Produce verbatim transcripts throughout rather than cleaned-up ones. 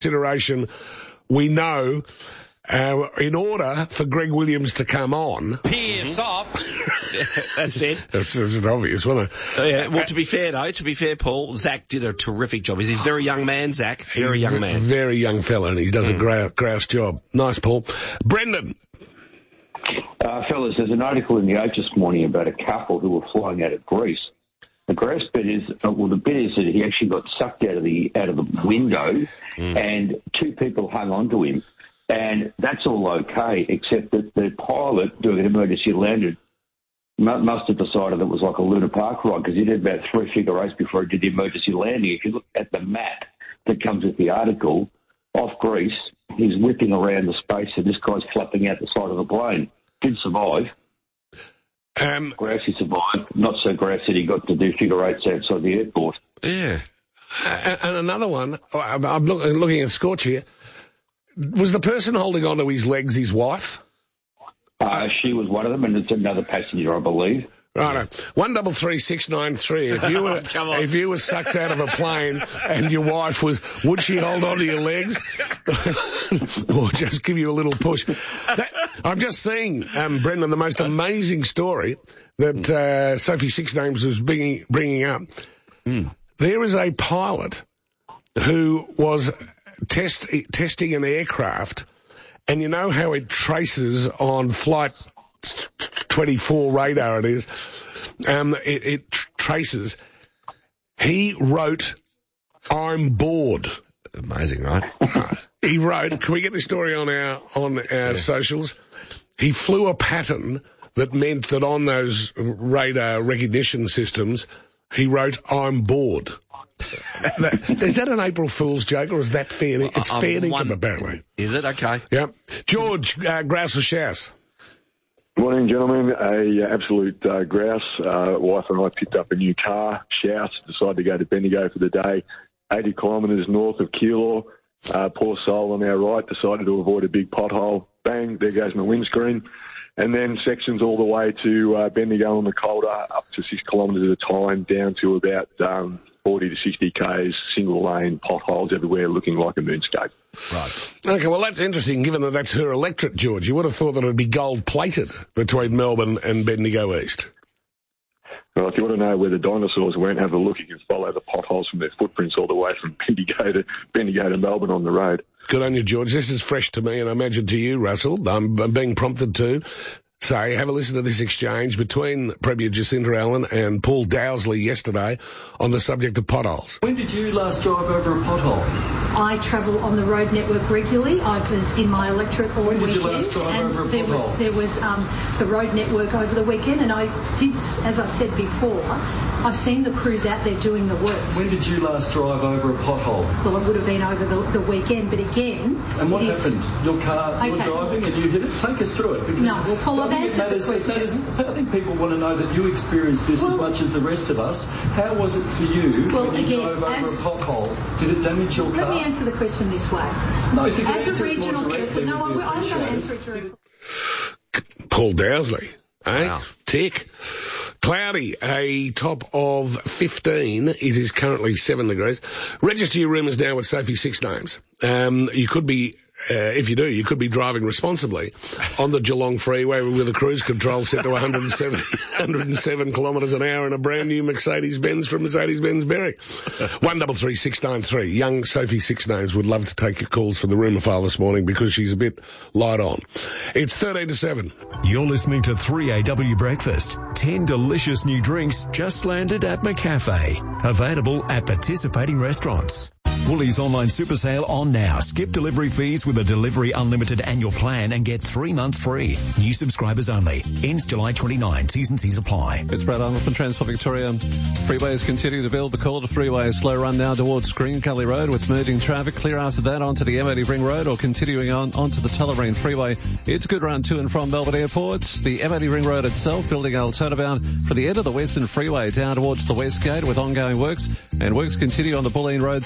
consideration, we know, uh, in order for Greg Williams to come on... Piss off! That's it. That's, that's obvious, wasn't it? Oh, yeah. Well, to be fair, though, to be fair, Paul, Zach did a terrific job. He's a very young man, Zach. Very He's young a man. Very young fella, and he does mm. a grouse, grouse job. Nice, Paul. Brendan. Uh, fellas, there's an article in the Age this morning about a couple who were flying out of Greece. The gross bit is, uh, well, the bit is that he actually got sucked out of the out of the window, mm. and two people hung onto him, and that's all okay, except that the pilot doing an emergency landing must have decided that it was like a Luna Park ride, because he did about three figure eights before he did the emergency landing. If you look at the map that comes with the article, off Greece, he's whipping around the space, and this guy's flapping out the side of the plane. Did survive. Um, Grousey survived. Not so grouse that he got to do figure eights outside the airport. Yeah. Uh, and another one, I'm, I'm look, looking at Scorch here. Was the person holding onto his legs his wife? Uh, she was one of them, and it's another passenger, I believe. Right, one double three six nine three. If you were if you were sucked out of a plane and your wife was, would she hold on to your legs, or just give you a little push? That, I'm just seeing, um, Brendan, the most amazing story that uh, Sophie Six Names was bringing bringing up. Mm. There is a pilot who was test testing an aircraft, and you know how it traces on flight twenty-four radar it is, um, it, it tr- traces. He wrote, "I'm bored." Amazing, right? Uh, he wrote, can we get this story on our, on our yeah. socials? He flew a pattern that meant that on those radar recognition systems, he wrote, "I'm bored." that, is that an April Fool's joke, or is that fair? It's uh, fair income, one... apparently. Is it? Okay. Yeah. George, uh, grouse or shouse? Morning, gentlemen. A uh, absolute uh, grouse. Uh, wife and I picked up a new car. Shouse. Decided to go to Bendigo for the day. eighty kilometres north of Keilor. Uh, poor soul on our right decided to avoid a big pothole. Bang! There goes my windscreen. And then sections all the way to uh, Bendigo on the Calder, up to six kilometres at a time, down to about um, forty to sixty k's, single lane, potholes everywhere, looking like a moonscape. Right. Okay, well, that's interesting, given that that's her electorate, George. You would have thought that it would be gold-plated between Melbourne and Bendigo East. Well, if you want to know where the dinosaurs went, have a look. You can follow the potholes from their footprints all the way from Bendigo to Bendigo to Melbourne on the road. Good on you, George. This is fresh to me, and I imagine to you, Russell. I'm, I'm being prompted to. So have a listen to this exchange between Premier Jacinta Allen and Paul Dowsley yesterday on the subject of potholes. When did you last drive over a pothole? I travel on the road network regularly. I was in my electorate all when weekend. When did you last drive and over a there pothole? Was, there was um, the road network over the weekend, and I did, as I said before, I've seen the crews out there doing the works. When did you last drive over a pothole? Well, it would have been over the, the weekend, but again... And what is, happened? Your car, okay. you were driving and you hit it? Take us through it. No, well, Paul, I've answered the question. I think people want to know that you experienced this well, as much as the rest of us. How was it for you well, when you again, drove over as, a pothole? Did it damage your let car? Let me answer the question this way. No, if you can as answer a regional it more directly, person, no, I'm going to answer it directly. Paul Dowsley, eh? Wow. Tick. Cloudy, a top of fifteen. It is currently seven degrees. Register your rumours now with Sophie Six Names. Um, you could be... Uh, if you do, you could be driving responsibly on the Geelong Freeway with a cruise control set to one hundred seven, one hundred seven kilometres an hour in a brand new Mercedes-Benz from Mercedes-Benz Berwick. one double three six nine three. Young Sophie Six Names would love to take your calls for the rumour file this morning because she's a bit light on. It's thirteen to seven. You're listening to three A W Breakfast. Ten delicious new drinks just landed at McCafe. Available at participating restaurants. Woolies online super sale on now. Skip delivery fees with a delivery unlimited annual plan and get three months free. New subscribers only. Ends July twenty-ninth. T's and C's apply. It's Brad Arnold from Transport Victoria. Freeways continue to build. The Calder Freeway is slow run now towards Green Gully Road with merging traffic. Clear after that onto the M eighty Ring Road or continuing on onto the Tullamarine Freeway. It's a good run to and from Melbourne Airport. The M eighty Ring Road itself building a turnabout for the end of the Western Freeway down towards the West Gate with ongoing works. And works continue on the Bulleen Road Citybound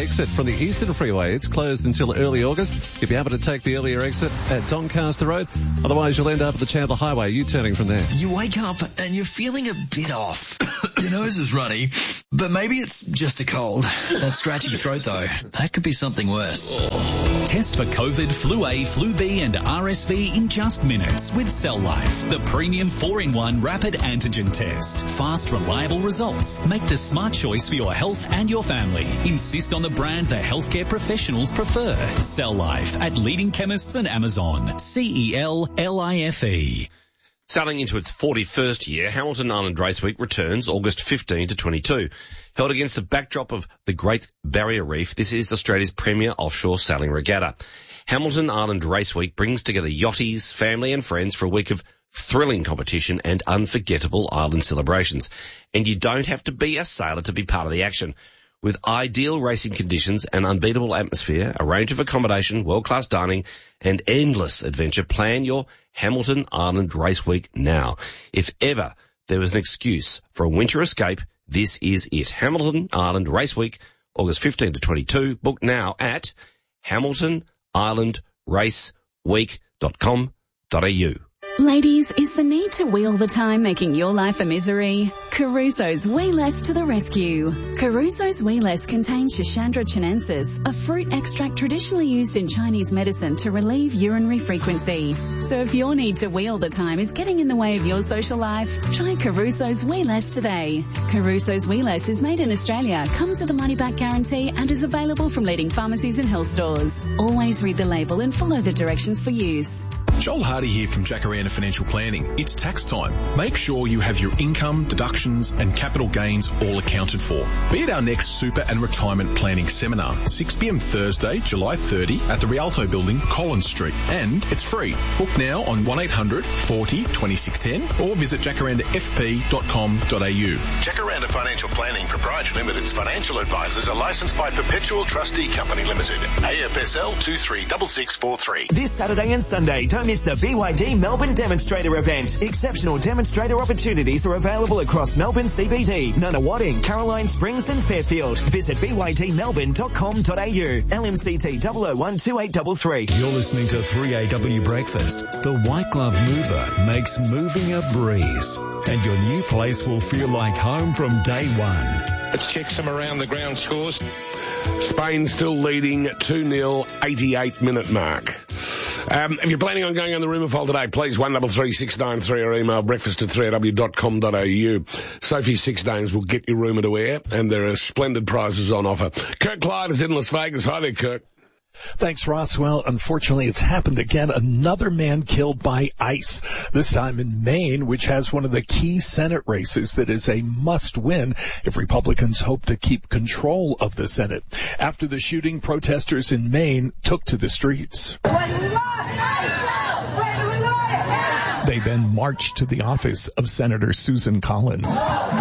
exit from the Eastern Freeway. It's closed until early August. You'll be able to take the earlier exit at Doncaster Road. Otherwise, you'll end up at the Chandler Highway, U-turning from there. You wake up and you're feeling a bit off. Your nose is runny, but maybe it's just a cold. That scratchy throat, though, that could be something worse. Test for COVID, Flu A, Flu B and R S V in just minutes with Cell Life, the premium four in one rapid antigen test. Fast, reliable results. Make the smart choice for your health and your family. Insist on the brand the healthcare professionals prefer. Cell Life at leading chemists and Amazon. C E L L I F E. Sailing into its forty-first year, Hamilton Island Race Week returns August fifteenth to twenty-two. Held against the backdrop of the Great Barrier Reef, this is Australia's premier offshore sailing regatta. Hamilton Island Race Week brings together yachties, family and friends for a week of thrilling competition and unforgettable island celebrations. And you don't have to be a sailor to be part of the action. With ideal racing conditions, an unbeatable atmosphere, a range of accommodation, world-class dining, and endless adventure, plan your Hamilton Island Race Week now. If ever there was an excuse for a winter escape, this is it. Hamilton Island Race Week, August fifteenth to twenty-two. Book now at hamilton island race week dot com dot a u. Ladies, is the need to wheel the time making your life a misery? Caruso's Wee Less to the rescue. Caruso's Wee Less contains Schisandra chinensis, a fruit extract traditionally used in Chinese medicine to relieve urinary frequency. So if your need to wheel the time is getting in the way of your social life, try Caruso's Wee Less today. Caruso's Wee Less is made in Australia, comes with a money-back guarantee and is available from leading pharmacies and health stores. Always read the label and follow the directions for use. Joel Hardy here from Jacaranda Financial Planning. It's tax time. Make sure you have your income, deductions and capital gains all accounted for. Be at our next super and retirement planning seminar, six p m Thursday, July thirtieth at the Rialto Building, Collins Street. And it's free. Book now on one eight hundred forty twenty-six ten or visit jacaranda f p dot com dot a u. Jacaranda Financial Planning Proprietary Limited's financial advisors are licensed by Perpetual Trustee Company Limited, A F S L two three six six four three. This Saturday and Sunday, don't miss the B Y D Melbourne Demonstrator event. Exceptional demonstrator opportunities are available across Melbourne C B D, Nunawading, Caroline Springs and Fairfield. Visit b y d melbourne dot com dot a u. L M C T zero zero one two eight three three. You're listening to three A W Breakfast. The White Glove Mover makes moving a breeze. And your new place will feel like home from day one. Let's check some around the ground scores. Spain still leading two nil, eighty-eight minute mark. Um, if you're planning on going on the rumour poll today, please one three three six nine three or email breakfast at three a w dot com dot a u. Sophie's Six Names will get your rumour to air, and there are splendid prizes on offer. Kirk Clyde is in Las Vegas. Hi there, Kirk. Thanks, Ross. Well, unfortunately, it's happened again. Another man killed by ICE, this time in Maine, which has one of the key Senate races that is a must-win if Republicans hope to keep control of the Senate. After the shooting, protesters in Maine took to the streets. They then marched to the office of Senator Susan Collins.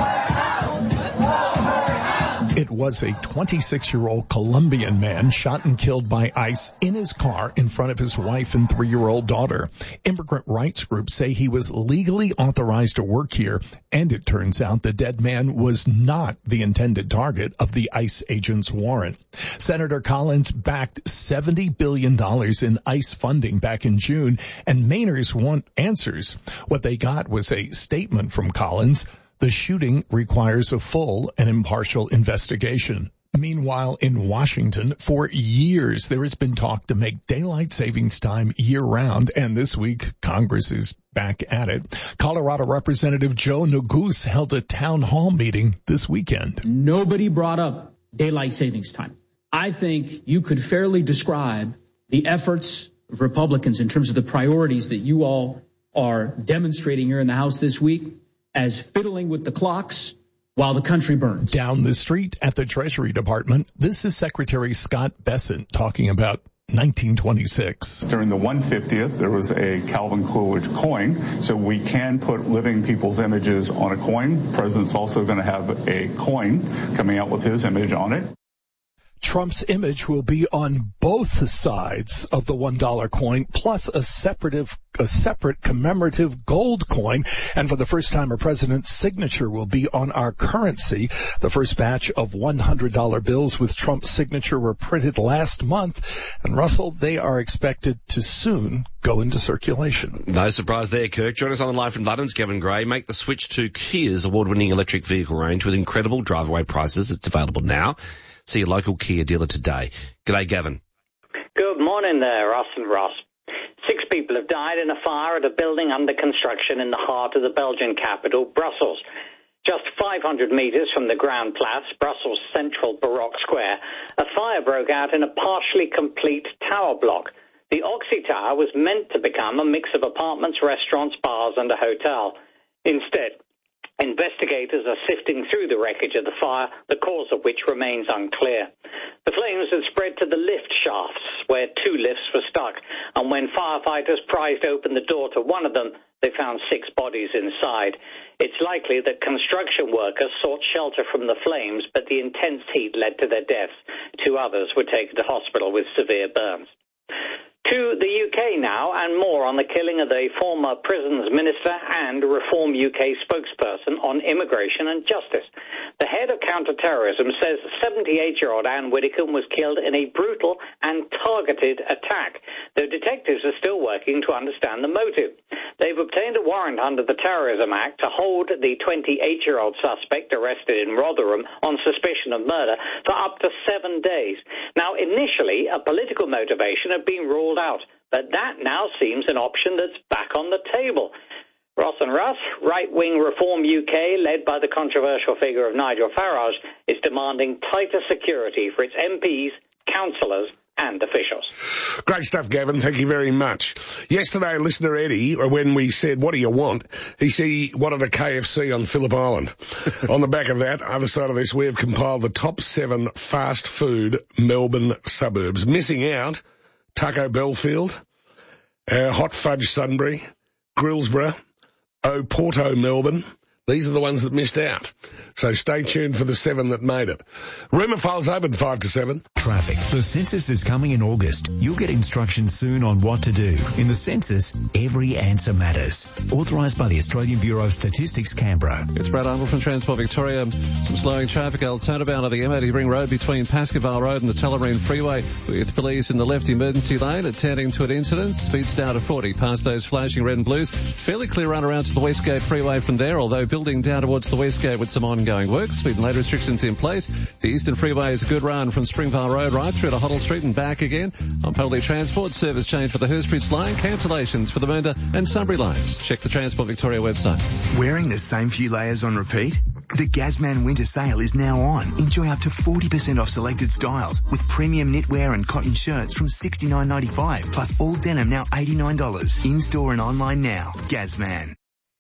It was a twenty-six-year-old Colombian man shot and killed by ICE in his car in front of his wife and three-year-old daughter. Immigrant rights groups say he was legally authorized to work here, and it turns out the dead man was not the intended target of the ICE agent's warrant. Senator Collins backed seventy billion dollars in ICE funding back in June, and Mainers want answers. What they got was a statement from Collins. The shooting requires a full and impartial investigation. Meanwhile, in Washington, for years, there has been talk to make daylight savings time year-round, and this week, Congress is back at it. Colorado Representative Joe Neguse held a town hall meeting this weekend. Nobody brought up daylight savings time. I think you could fairly describe the efforts of Republicans in terms of the priorities that you all are demonstrating here in the House this week as fiddling with the clocks while the country burns. Down the street at the Treasury Department, this is Secretary Scott Bessent talking about nineteen twenty-six. During the one hundred fiftieth, there was a Calvin Coolidge coin, so we can put living people's images on a coin. The president's also going to have a coin coming out with his image on it. Trump's image will be on both sides of the one dollar coin, plus a separate, a separate commemorative gold coin. And for the first time, a president's signature will be on our currency. The first batch of one hundred dollar bills with Trump's signature were printed last month. And Russell, they are expected to soon go into circulation. No surprise there, Kirk. Join us on the line from London's Kevin Gray. Make the switch to Kia's award-winning electric vehicle range with incredible drive-away prices. It's available now. See your local Kia dealer today. G'day, Gavin. Good morning there, Ross and Ross. Six people have died in a fire at a building under construction in the heart of the Belgian capital, Brussels. Just five hundred metres from the Grand Place, Brussels' central Baroque square, a fire broke out in a partially complete tower block. The Oxy Tower was meant to become a mix of apartments, restaurants, bars and a hotel. Instead, investigators are sifting through the wreckage of the fire, the cause of which remains unclear. The flames had spread to the lift shafts, where two lifts were stuck, and when firefighters prized open the door to one of them, they found six bodies inside. It's likely that construction workers sought shelter from the flames, but the intense heat led to their deaths. Two others were taken to hospital with severe burns. To the U K now, and more on the killing of the former prisons minister and Reform U K spokesperson on immigration and justice. The head of counter-terrorism says seventy-eight-year-old Anne Widdecombe was killed in a brutal and targeted attack, though detectives are still working to understand the motive. They've obtained a warrant under the Terrorism Act to hold the twenty-eight-year-old suspect arrested in Rotherham on suspicion of murder for up to seven days. Now, initially, a political motivation had been ruled out, but that now seems an option that's back on the table. Ross and Russ, right-wing Reform U K, led by the controversial figure of Nigel Farage, is demanding tighter security for its M Ps, councillors and officials. Great stuff, Gavin. Thank you very much. Yesterday, listener Eddie, when we said, what do you want? He said he wanted a K F C on Phillip Island. On the back of that, other side of this, we have compiled the top seven fast food Melbourne suburbs. Missing out, Taco Belfield, uh, Hot Fudge Sunbury, Grillsborough, Oporto Melbourne. These are the ones that missed out. So stay tuned for the seven that made it. Rumour files open five to seven. Traffic. The census is coming in August. You'll get instructions soon on what to do. In the census, every answer matters. Authorised by the Australian Bureau of Statistics, Canberra. It's Brad Arnold from Transport Victoria. Some slowing traffic. I'll turn about at the M eighty Ring Road between Pascoe Road and the Tullamarine Freeway with police in the left emergency lane attending to an incident. Speeds down to forty past those flashing red and blues. Fairly clear run around to the Westgate Freeway from there, although building down towards the Westgate with some ongoing work. Speed and lane restrictions in place. The Eastern Freeway is a good run from Springvale Road right through to Hoddle Street and back again. On public transport, service change for the Hurstbridge line, cancellations for the Mernda and Sunbury lines. Check the Transport Victoria website. Wearing the same few layers on repeat? The Gazman winter sale is now on. Enjoy up to forty percent off selected styles with premium knitwear and cotton shirts from sixty-nine ninety-five plus all denim now eighty-nine dollars. In-store and online now. Gazman.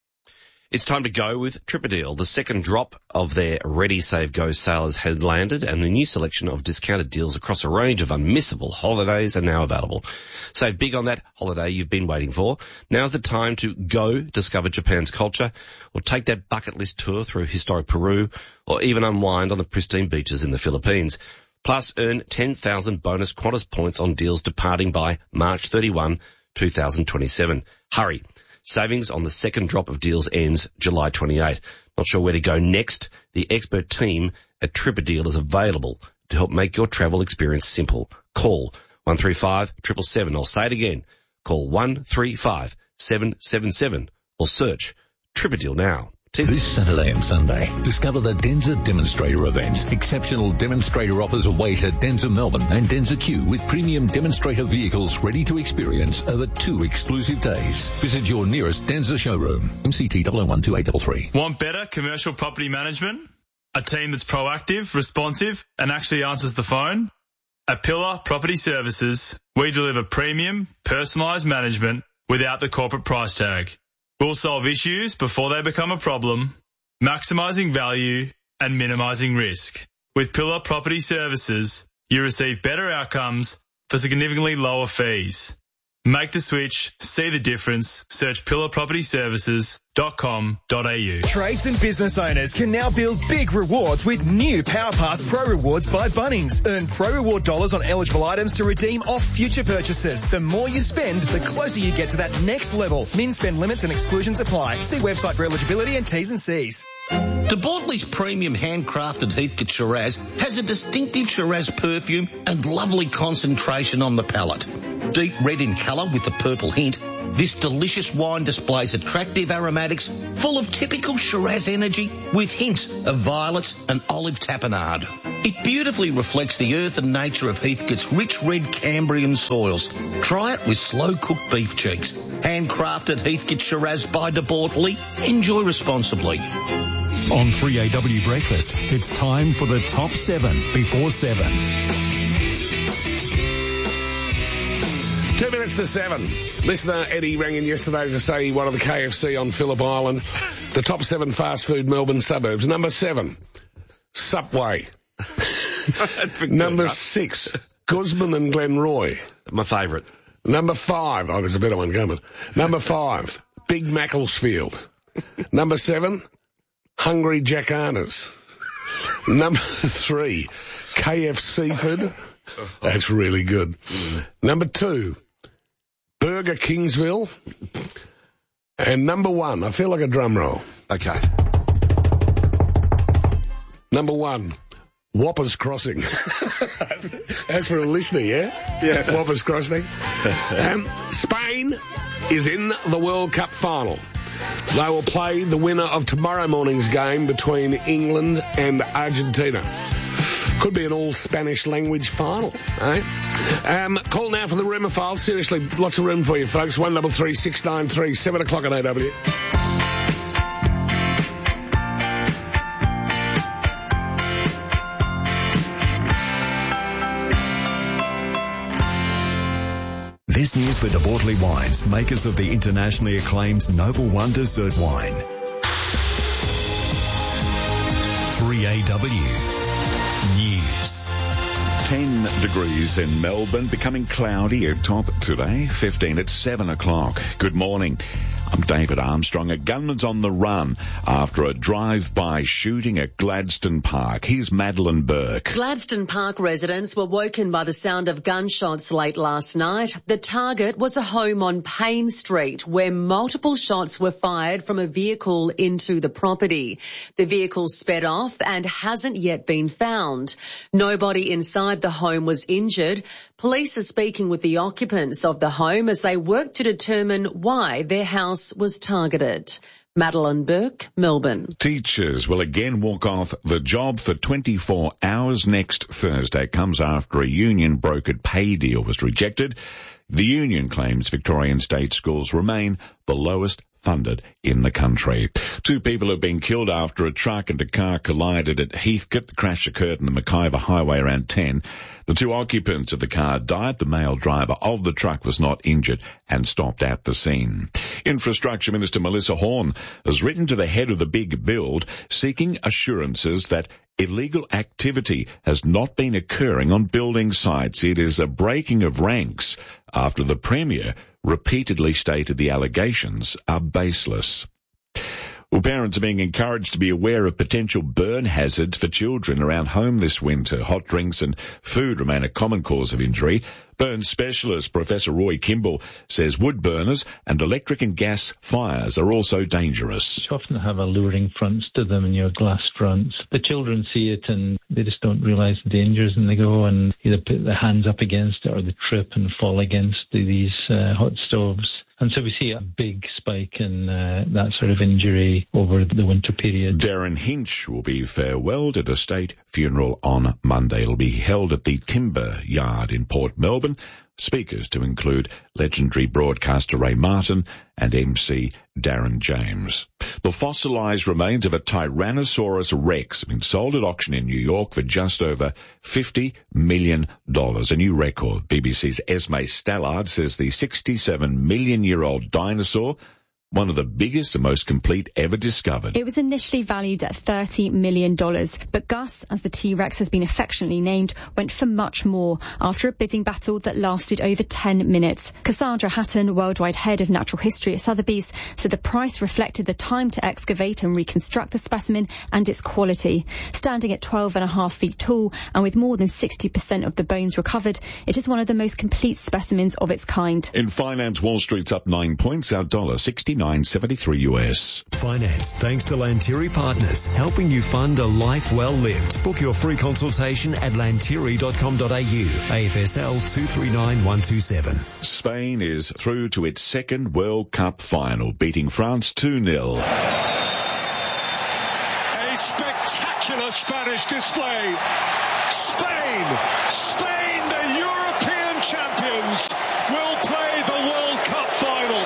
It's time to go with Tripadeal. The second drop of their Ready, Save, Go sales has landed, and a new selection of discounted deals across a range of unmissable holidays are now available. Save big on that holiday you've been waiting for. Now's the time to go discover Japan's culture, or take that bucket list tour through historic Peru, or even unwind on the pristine beaches in the Philippines. Plus, earn ten thousand bonus Qantas points on deals departing by March thirty-first, two thousand twenty-seven. Hurry. Savings on the second drop of deals ends July twenty-eighth. Not sure where to go next? The expert team at Tripadeal is available to help make your travel experience simple. Call one three five, seven seven seven. I'll say it again. Call one three five, seven seven seven or search Tripadeal now. This Saturday and Sunday, discover the Denza Demonstrator event. Exceptional demonstrator offers await at Denza Melbourne and Denza Q with premium demonstrator vehicles ready to experience over two exclusive days. Visit your nearest Denza showroom. M C T zero zero one two eight three three. Want better commercial property management? A team that's proactive, responsive, and actually answers the phone? At Pillar Property Services, we deliver premium, personalised management without the corporate price tag. We'll solve issues before they become a problem, maximising value and minimising risk. With Pillar Property Services, you receive better outcomes for significantly lower fees. Make the switch, see the difference, search pillar property services dot com dot a u. Trades and business owners can now build big rewards with new PowerPass Pro Rewards by Bunnings. Earn Pro Reward dollars on eligible items to redeem off future purchases. The more you spend, the closer you get to that next level. Min spend limits and exclusions apply. See website for eligibility and T's and C's. De Bortley's premium handcrafted Heathcote Shiraz has a distinctive Shiraz perfume and lovely concentration on the palate. Deep red in colour with a purple hint, this delicious wine displays attractive aromatics full of typical Shiraz energy with hints of violets and olive tapenade. It beautifully reflects the earth and nature of Heathcote's rich red Cambrian soils. Try it with slow-cooked beef cheeks. Handcrafted Heathcote Shiraz by De Bortley. Enjoy responsibly. On three A W Breakfast, it's time for the top seven before seven. Two minutes to seven. Listener Eddie rang in yesterday to say he wanted the K F C on Phillip Island. The top seven fast food Melbourne suburbs. Number seven, Subway. Number six, Guzman and Glenroy. My favourite. Number five, oh, there's a better one coming. Number five, Big Macclesfield. Number seven, Hungry Jack Arners. Number three, K F Seafood. That's really good. Number two, Burger Kingsville. And number one, I feel like a drum roll. Okay. Number one, Whoppers Crossing. That's for a listener, yeah? Yeah. Whoppers Crossing. Um, Spain is in the World Cup final. They will play the winner of tomorrow morning's game between England and Argentina. Could be an all-Spanish language final, eh? Um, call now for the rumour file. Seriously, lots of room for you, folks. one double three six nine three, seven o'clock on A W. This news for De Bortley Wines, makers of the internationally acclaimed Noble One Dessert Wine. three A W News. ten degrees in Melbourne, becoming cloudy at top today, fifteen at seven o'clock. Good morning. I'm David Armstrong. A gunman's on the run after a drive-by shooting at Gladstone Park. Here's Madeline Burke. Gladstone Park residents were woken by the sound of gunshots late last night. The target was a home on Payne Street where multiple shots were fired from a vehicle into the property. The vehicle sped off and hasn't yet been found. Nobody inside the home was injured. Police are speaking with the occupants of the home as they work to determine why their house was targeted. Madeline Burke, Melbourne. Teachers will again walk off the job for twenty-four hours next Thursday. It comes after a union-brokered pay deal was rejected. The union claims Victorian state schools remain the lowest funded in the country. Two people have been killed after a truck and a car collided at Heathcote. The crash occurred in the Mackay Highway around ten. The two occupants of the car died. The male driver of the truck was not injured and stopped at the scene. Infrastructure Minister Melissa Horne has written to the head of the big build seeking assurances that illegal activity has not been occurring on building sites. It is a breaking of ranks after the Premier repeatedly stated the allegations are baseless. Well, parents are being encouraged to be aware of potential burn hazards for children around home this winter. Hot drinks and food remain a common cause of injury. Burn specialist Professor Roy Kimball says wood burners and electric and gas fires are also dangerous. You often have alluring fronts to them in your glass fronts. The children see it and they just don't realise the dangers, and they go and either put their hands up against it or they trip and fall against these uh, hot stoves. And so we see a big spike in uh, that sort of injury over the winter period. Darren Hinch will be farewelled at a state funeral on Monday. It'll be held at the Timber Yard in Port Melbourne. Speakers to include legendary broadcaster Ray Martin and M C Darren James. The fossilised remains of a Tyrannosaurus rex have been sold at auction in New York for just over fifty million dollars. A new record. B B C's Esme Stallard says the sixty-seven million year old dinosaur one of the biggest and most complete ever discovered. It was initially valued at thirty million dollars, but Gus, as the T-Rex has been affectionately named, went for much more after a bidding battle that lasted over ten minutes. Cassandra Hatton, worldwide head of natural history at Sotheby's, said the price reflected the time to excavate and reconstruct the specimen and its quality. Standing at twelve and a half feet tall and with more than sixty percent of the bones recovered, it is one of the most complete specimens of its kind. In finance, Wall Street's up nine points, our dollar sixty-nine seventy-three U S. Finance, thanks to Lanteri Partners, helping you fund a life well lived. Book your free consultation at lanteri dot com dot a u. A F S L two three nine one two seven. Spain is through to its second World Cup final, beating France two nil. A spectacular Spanish display. Spain, Spain, the European champions, will play the World Cup final.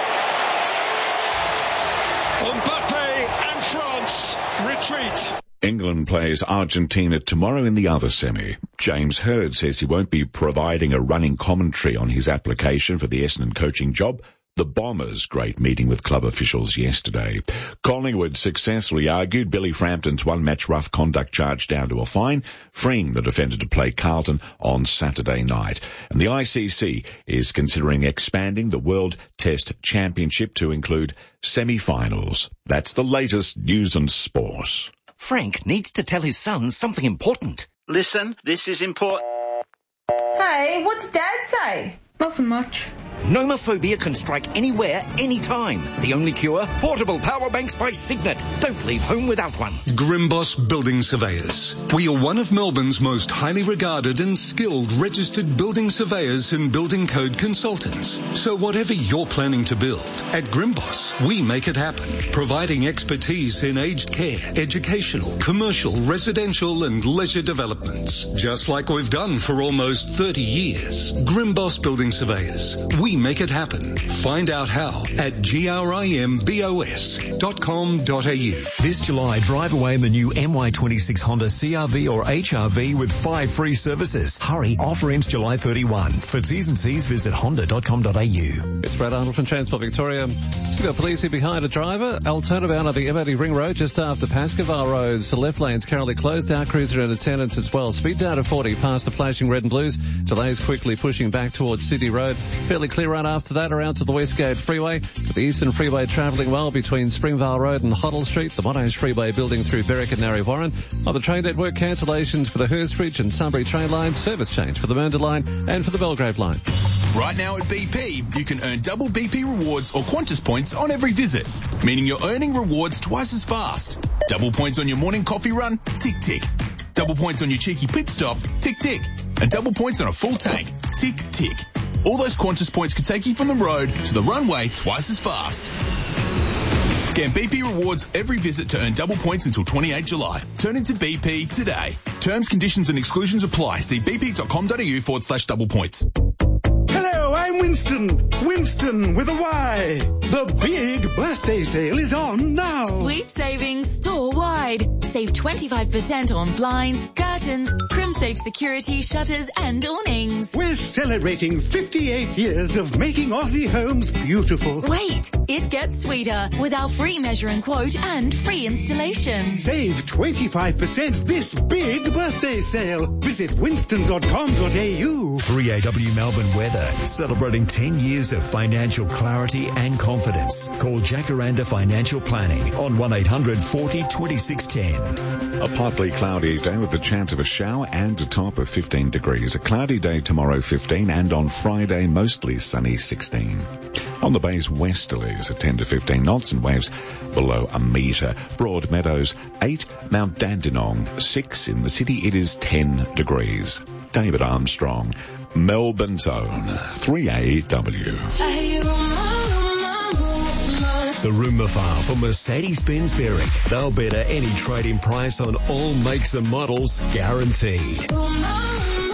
Mbappe and France retreat. England plays Argentina tomorrow in the other semi. James Hird says he won't be providing a running commentary on his application for the Essendon coaching job. The Bombers' great meeting with club officials yesterday. Collingwood successfully argued Billy Frampton's one-match rough conduct charge down to a fine, freeing the defender to play Carlton on Saturday night. And the I C C is considering expanding the World Test Championship to include semi-finals. That's the latest news and sport. Frank needs to tell his son something important. Listen, this is important. Hey, what's Dad say? Nothing much. Nomophobia can strike anywhere, anytime. The only cure? Portable power banks by Signet. Don't leave home without one. Grimboss Building Surveyors. We are one of Melbourne's most highly regarded and skilled registered building surveyors and building code consultants. So whatever you're planning to build, at Grimboss, we make it happen. Providing expertise in aged care, educational, commercial, residential and leisure developments. Just like we've done for almost thirty years. Grimboss Building Surveyors. We make it happen. Find out how at grimbos dot com dot a u. This July, drive away in the new M Y twenty-six Honda C R V or H R V with five free services. Hurry, offer ends July thirty-first. For T's and C's, visit honda dot com dot a u. It's Brad Arnold from Transport Victoria. Still got police here behind a driver. I'll turn about on the M eighty Ring Road just after Pascoval Road. So left lane's currently closed. Our cruiser in attendance as well. Speed down to forty past the flashing red and blues. Delays quickly pushing back towards City Road. Fairly clear run after that around to the Westgate Freeway. The Eastern Freeway travelling well between Springvale Road and Hoddle Street. The Monash Freeway building through Berwick and Narre Warren. On the train network, cancellations for the Hurstbridge and Sunbury train line. Service change for the Mernda line and for the Belgrave line. Right now at B P, you can earn double B P rewards or Qantas points on every visit, meaning you're earning rewards twice as fast. Double points on your morning coffee run, tick tick. Double points on your cheeky pit stop, tick tick. And double points on a full tank, tick tick. All those Qantas points could take you from the road to the runway twice as fast. Scan B P rewards every visit to earn double points until twenty-eighth July. Turn into B P today. Terms, conditions and exclusions apply. See bp.com.au forward slash double points. Hello, I'm Winston. Winston with a Y. The big birthday sale is on now. Sweet savings store-wide. Save twenty-five percent on blinds, curtains, CrimSafe security, shutters and awnings. We're celebrating fifty-eight years of making Aussie homes beautiful. Wait, it gets sweeter with our free measure and quote and free installation. Save twenty-five percent this big birthday sale. Visit winston dot com dot a u. three A W Melbourne Weather, celebrating ten years of financial clarity and confidence. Call Jacaranda Financial Planning on one eight hundred forty twenty-six ten. A partly cloudy day with a chance of a shower and a top of fifteen degrees. A cloudy day tomorrow, fifteen, and on Friday, mostly sunny, sixteen. On the bays, westerlies at ten to fifteen knots and waves below a metre. Broadmeadows, eight. Mount Dandenong, six. In the city, it is ten degrees. David Armstrong, Melbourne's own three A W. The rumour file for Mercedes-Benz Berwick. They'll better any trade-in price on all makes and models, guaranteed.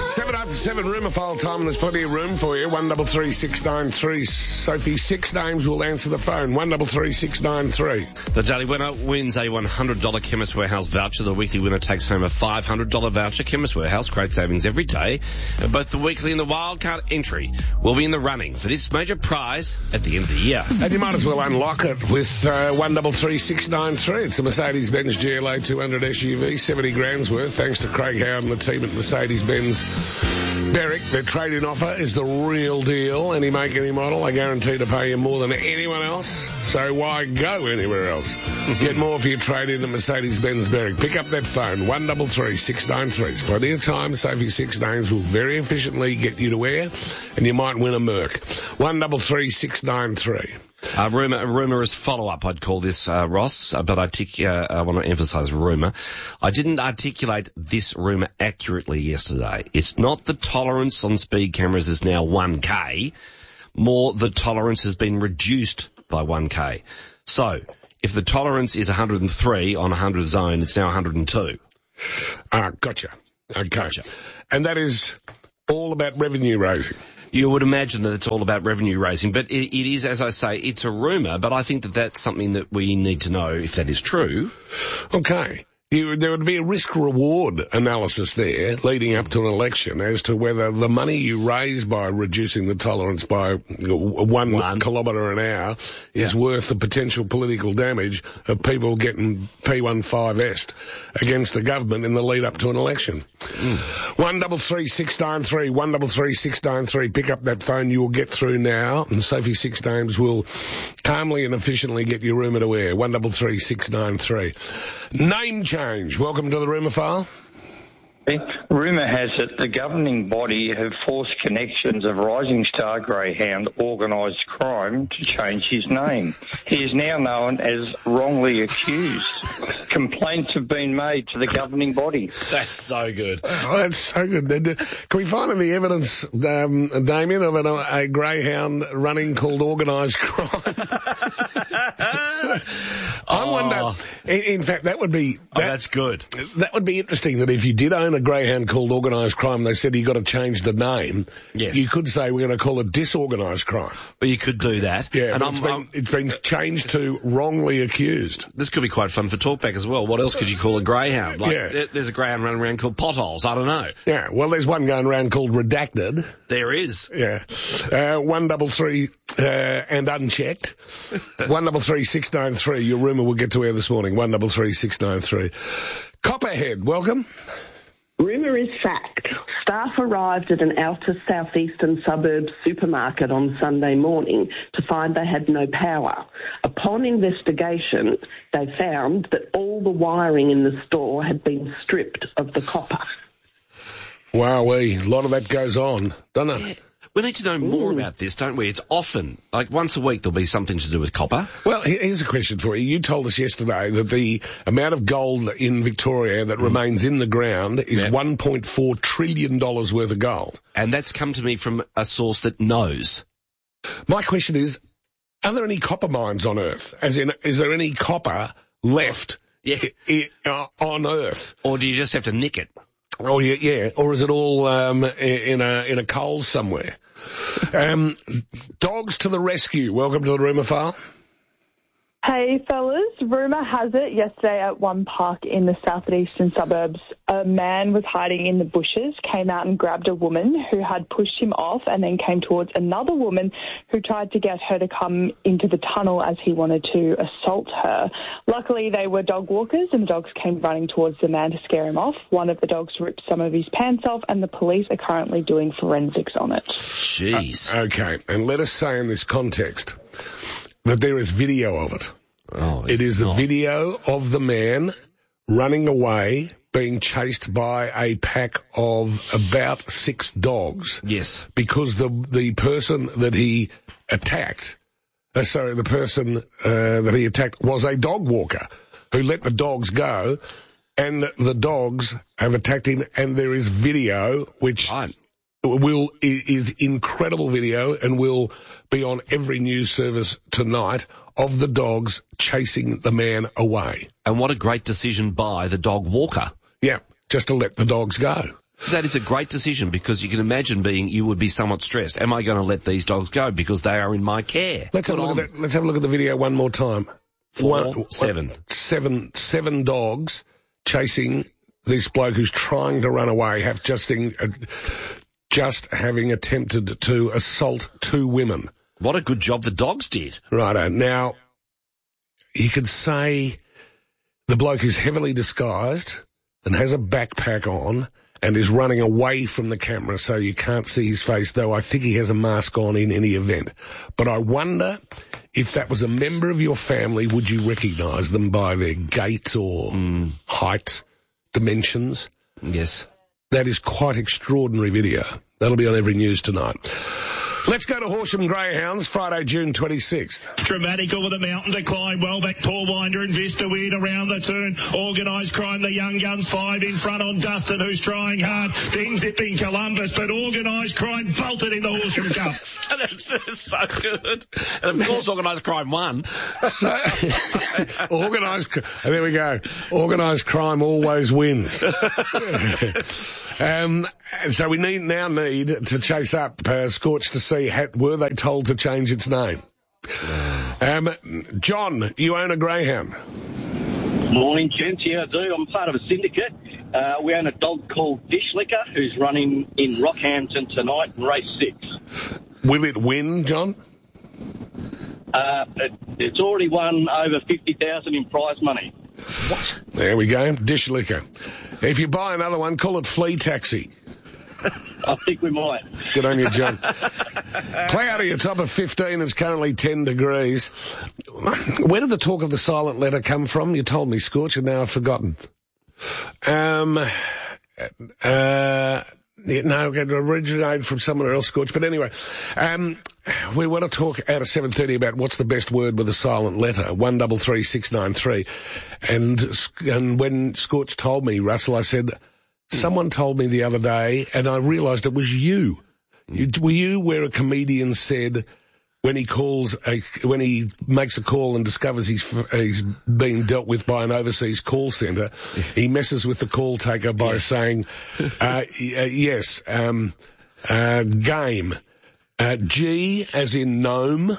Seven after seven, rumour file time, and there's plenty of room for you. One double three six nine three. Sophie, six names will answer the phone. One double three six nine three. The daily winner wins a one hundred dollars Chemist Warehouse voucher. The weekly winner takes home a five hundred dollars voucher. Chemist Warehouse, great savings every day. Both the weekly and the wildcard entry will be in the running for this major prize at the end of the year. And you might as well unlock it with uh, one double three six nine three. It's a Mercedes-Benz G L A two hundred S U V, seventy grand's worth, thanks to Craig Howard and the team at Mercedes-Benz Berwick. Their trade-in offer is the real deal. Any make, any model, they guarantee to pay you more than anyone else. So why go anywhere else? Get more for your trade-in at Mercedes-Benz Berwick. Pick up that phone, one double three six nine three. It's plenty of time. Sophie Six Names will very efficiently get you to where, and you might win a Merc. one double three six nine three. Uh, rumour, rumour is follow-up, I'd call this, uh, Ross, uh, but I, tic- uh, I want to emphasise rumour. I didn't articulate this rumour accurately yesterday. It's not the tolerance on speed cameras is now one K, more the tolerance has been reduced by one K. So, if the tolerance is one hundred three on one hundred zone, it's now one hundred two. Ah, gotcha. Okay. Gotcha. And that is all about revenue raising. You would imagine that it's all about revenue raising, but it, it is, as I say, it's a rumour, but I think that that's something that we need to know if that is true. Okay. You, there would be a risk-reward analysis there leading up to an election as to whether the money you raise by reducing the tolerance by one, one. kilometre an hour is yeah. worth the potential political damage of people getting P fifteen S'd against the government in the lead up to an election. Mm. One double three six nine three, one double three six nine three. Pick up that phone. You will get through now, and Sophie Six Names will calmly and efficiently get your rumour to air. One double three six nine three. Name change. Welcome to the rumour file. Rumour has it the governing body have forced connections of Rising Star Greyhound organised crime to change his name. He is now known as wrongly accused. Complaints have been made to the governing body. That's so good. Oh, that's so good. Can we find any evidence, um, Damien, of an, a greyhound running called organised crime? I oh. wonder, in, in fact, that would be... That, oh, that's good. That would be interesting, that if you did own a greyhound called organised crime, they said you got to change the name. Yes. You could say we're going to call it disorganised crime. Well, you could do that. Yeah, and it's, I'm, been, I'm, it's been changed to wrongly accused. This could be quite fun for talkback as well. What else could you call a greyhound? Like, yeah. There's a greyhound running around called Potholes. I don't know. Yeah, well, there's one going around called Redacted. There is. Yeah. Uh, one double three uh, and unchecked. one double three six nine three. Your rumour will get to air this morning. One double three six nine three. Copperhead, welcome. Rumour is fact. Staff arrived at an outer southeastern suburbs supermarket on Sunday morning to find they had no power. Upon investigation, they found that all the wiring in the store had been stripped of the copper. Wowee, a lot of that goes on, doesn't it? Yeah. We need to know more Ooh. about this, don't we? It's often, like once a week, there'll be something to do with copper. Well, here's a question for you. You told us yesterday that the amount of gold in Victoria that mm. remains in the ground is yep. one point four trillion dollars worth of gold. And that's come to me from a source that knows. My question is, are there any copper mines on Earth? As in, is there any copper left yeah. I- I- on Earth? Or do you just have to nick it? Oh, yeah, yeah. Or is it all um, in a in a coal somewhere? Um, dogs to the rescue. Welcome to the rumour file. Hey, fellas. Rumour has it yesterday at one park in the southeastern suburbs, a man was hiding in the bushes, came out and grabbed a woman who had pushed him off and then came towards another woman who tried to get her to come into the tunnel as he wanted to assault her. Luckily, they were dog walkers and the dogs came running towards the man to scare him off. One of the dogs ripped some of his pants off and the police are currently doing forensics on it. Jeez. Uh, okay, and let us say in this context that there is video of it. Oh, it is not. a video of the man running away, being chased by a pack of about six dogs. Yes. Because the the person that he attacked, uh, sorry, the person uh, that he attacked was a dog walker who let the dogs go, and the dogs have attacked him, and there is video which... Fine. will is incredible video and will be on every news service tonight of the dogs chasing the man away. And what a great decision by the dog walker. Yeah, just to let the dogs go. That is a great decision because you can imagine being, you would be somewhat stressed. Am I going to let these dogs go because they are in my care? Let's have a look at that. Let's have a look at the video one more time. Four, one, seven. One, seven, seven dogs chasing this bloke who's trying to run away, have just, in, uh, just having attempted to assault two women. What a good job the dogs did. Righto. Now, you could say the bloke is heavily disguised and has a backpack on and is running away from the camera so you can't see his face, though I think he has a mask on in any event. But I wonder if that was a member of your family, would you recognise them by their gait or mm. height, dimensions? Yes. That is quite extraordinary video. That'll be on Every News tonight. Let's go to Horsham Greyhounds, Friday, June twenty-sixth. Dramatic over the mountain to climb. Wellbeck, Paulwinder and Vista Weird around the turn. Organised crime, the Young Guns, five in front on Dustin, who's trying hard. Then zipping Columbus, but organised crime bolted in the Horsham Cup. that's, that's so good. And of course, organised crime won. So, organised, there we go. Organised crime always wins. um, so we need now need to chase up uh, Scorch to see, had, were they told to change its name? Um, John, you own a greyhound. Morning, gents. Yeah, I do. I'm part of a syndicate. Uh, we own a dog called Dishlicker who's running in Rockhampton tonight in race six. Will it win, John? Uh, it, it's already won over fifty thousand in prize money. What? There we go. Dishlicker. If you buy another one, call it Flea Taxi. I think we might. Good on you, John. Cloudy, a top of fifteen. It's currently ten degrees. Where did the talk of the silent letter come from? You told me, Scorch, and now I've forgotten. Um, uh, yeah, no, it originated from somewhere else, Scorch. But anyway, um, we want to talk out of seven thirty about what's the best word with a silent letter. One double three six nine three. And and when Scorch told me, Russell, I said, someone told me the other day, and I realised it was you. you. Were you where a comedian said when he calls a, when he makes a call and discovers he's he's being dealt with by an overseas call centre, he messes with the call taker by yes. saying, uh, yes, um, uh, game. Uh, G as in gnome.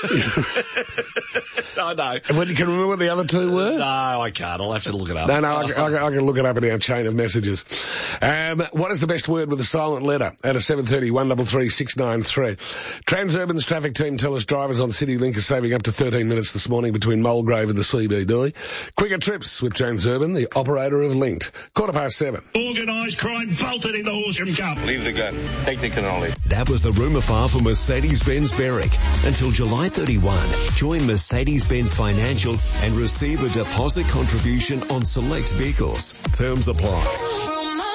I know. Well, you can remember what the other two were? No, I can't. I'll have to look it up. No, no, I, I, I can look it up in our chain of messages. Um, what is the best word with a silent letter? Out of seven thirty, one double three six nine three. Transurban's traffic team tell us drivers on CityLink are saving up to thirteen minutes this morning between Mulgrave and the C B D. Quicker trips with Transurban, the operator of Linked. Quarter past seven. Organised crime bolted in the Horsham Cup. Leave the gun. Take the cannoli. That was the rumour file for Mercedes-Benz Berwick. Until July thirty-first, join Mercedes-Benz Financial and receive a deposit contribution on select vehicles. Terms apply.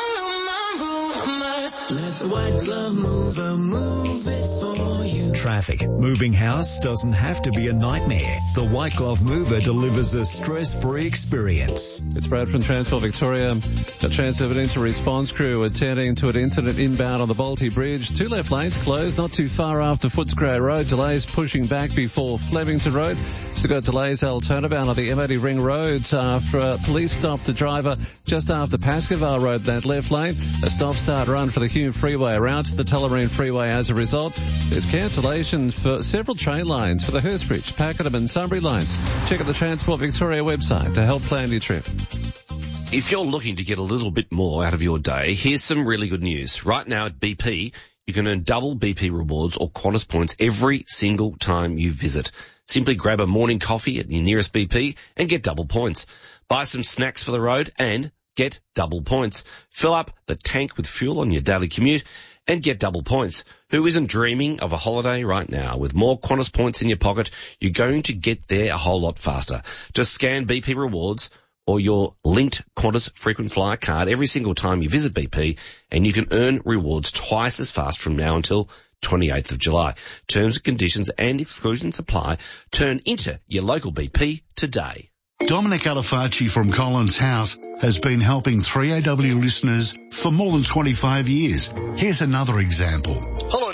Let the white glove mover move it for you. Traffic. Moving house doesn't have to be a nightmare. The white glove mover delivers a stress-free experience. It's Brad from Transport Victoria. A Transurban Inter response crew attending to an incident inbound on the Balti Bridge. Two left lanes closed not too far after Footscray Road. Delays pushing back before Flemington Road. So got delays L turnabout on the M eighty Ring Road after a police stopped the driver just after Pascoval Road, that left lane. A stop-start run for the Hume Freeway around to the Tullamarine Freeway as a result. There's cancellations for several train lines for the Hurstbridge, Pakenham and Sunbury lines. Check out the Transport Victoria website to help plan your trip. If you're looking to get a little bit more out of your day, here's some really good news. Right now at B P, you can earn double B P rewards or Qantas points every single time you visit. Simply grab a morning coffee at your nearest B P and get double points. Buy some snacks for the road and get double points. Fill up the tank with fuel on your daily commute and get double points. Who isn't dreaming of a holiday right now? With more Qantas points in your pocket, you're going to get there a whole lot faster. Just scan B P Rewards or your linked Qantas frequent flyer card every single time you visit B P, and you can earn rewards twice as fast from now until twenty-eighth of July. Terms and conditions and exclusions apply. Turn into your local B P today. Dominic Alifacci from Collins House has been helping three A W listeners for more than twenty-five years. Here's another example. Hello,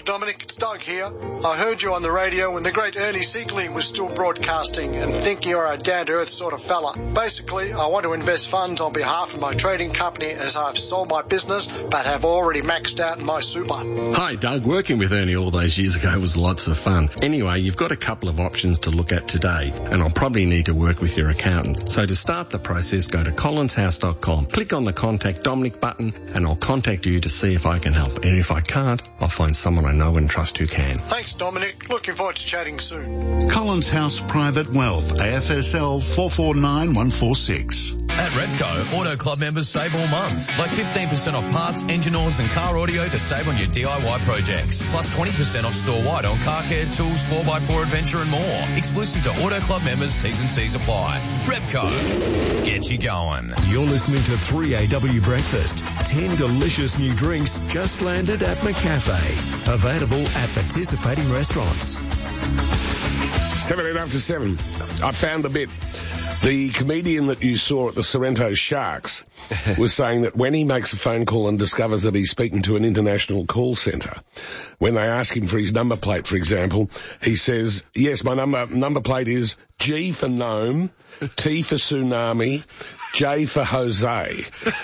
Dominic, it's Doug here. I heard you on the radio when the great Ernie Siegling was still broadcasting and think you're a down-to-earth sort of fella. Basically, I want to invest funds on behalf of my trading company as I've sold my business but have already maxed out my super. Hi, Doug. Working with Ernie all those years ago was lots of fun. Anyway, you've got a couple of options to look at today, and I'll probably need to work with your accountant. So to start the process, go to collins house dot com, click on the Contact Dominic button, and I'll contact you to see if I can help. And if I can't, I'll find someone I know and trust who can. Thanks, Dominic. Looking forward to chatting soon. Collins House Private Wealth, A F S L four four nine one four six. At Repco, Auto Club members save all months, like fifteen percent off parts, engine oils and car audio to save on your D I Y projects. Plus twenty percent off store-wide on car care, tools, four by four adventure and more. Exclusive to Auto Club members, T's and C's apply. Repco, get you going. You're listening to three A W Breakfast. Ten delicious new drinks just landed at McCafe. Available at participating restaurants. Seven after seven. I found the bit. The comedian that you saw at the Sorrento Sharks was saying that when he makes a phone call and discovers that he's speaking to an international call centre, when they ask him for his number plate, for example, he says, yes, my number number plate is G for Gnome, T for Tsunami, J for Jose.